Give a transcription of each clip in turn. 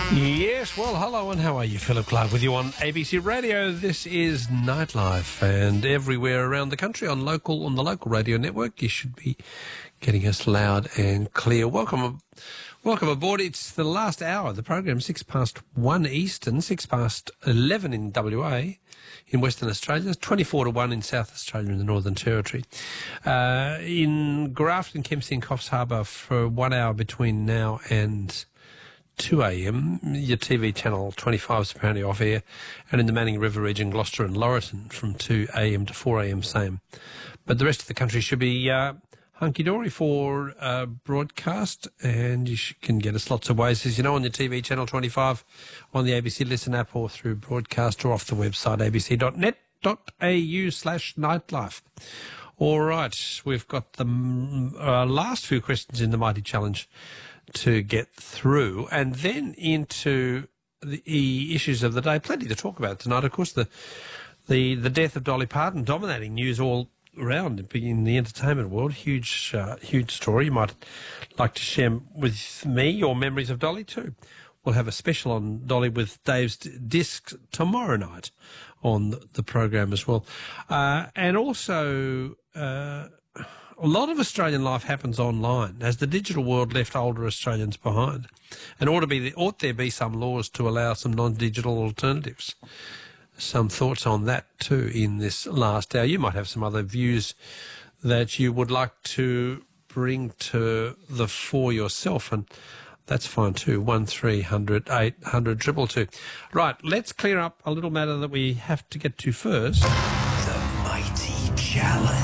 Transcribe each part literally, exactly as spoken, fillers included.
Yes, well, hello and how are you? Philip Clark with you on A B C Radio. This is Nightlife, and everywhere around the country on local on the local radio network, you should be getting us loud and clear. Welcome, welcome aboard. It's the last hour of the program, six past one Eastern, six past eleven in W A, in Western Australia, twenty-four to one in South Australia in the Northern Territory. Uh, in Grafton, Kempsey and Coffs Harbour for one hour between now and two a m, your T V channel twenty-five is apparently off air, and in the Manning River region, Gloucester and Laurelton from two a m to four a m same. But the rest of the country should be uh, hunky-dory for uh, broadcast, and you sh- can get us lots of ways, as you know, on your T V channel twenty-five, on the A B C Listen app, or through broadcast, or off the website a b c dot net dot a u slash nightlife. All right, we've got the uh, last few questions in the Mighty Challenge to get through, and then into the issues of the day. Plenty to talk about tonight. Of course, the the the death of Dolly Parton dominating news all around in the entertainment world. Huge, uh, huge story. You might like to share with me your memories of Dolly too. We'll have a special on Dolly with Dave's Discs tomorrow night on the program as well, uh, and also. Uh, A lot of Australian life happens online, as the digital world left older Australians behind. And ought to be, ought there be some laws to allow some non-digital alternatives? Some thoughts on that too in this last hour. You might have some other views that you would like to bring to the fore yourself, and that's fine too. One three hundred eight hundred two two two. Right, let's clear up a little matter that we have to get to first. The Mighty Challenge.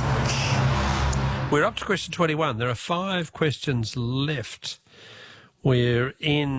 We're up to question twenty-one. There are five questions left. We're in